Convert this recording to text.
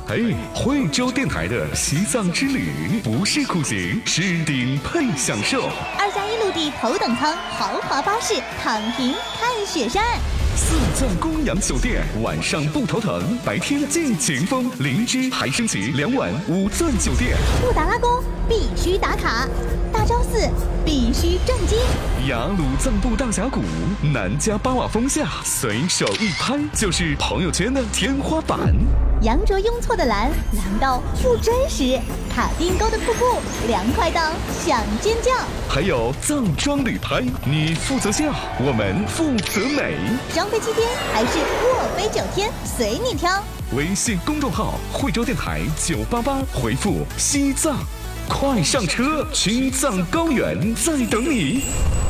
惠州电台的西藏之旅，不是苦行，是顶配享受。 2+1陆地头等舱豪华巴士，躺平看雪山。 四钻公羊酒店，晚上不头疼，白天尽情疯。灵芝还升级2晚5钻酒店。 布达拉宫必须打卡，大昭寺必须震惊。 雅鲁藏布大峡谷，南迦巴瓦峰下，随手一拍就是朋友圈的天花板。 羊卓雍措的蓝到不真实，卡丁沟的瀑布凉快到想尖叫。 还有藏装旅拍，你负责笑，我们负责美。 双飞7天还是卧飞9天，随你挑。 微信公众号惠州电台988，回复西藏，快上车，青藏高原在等你。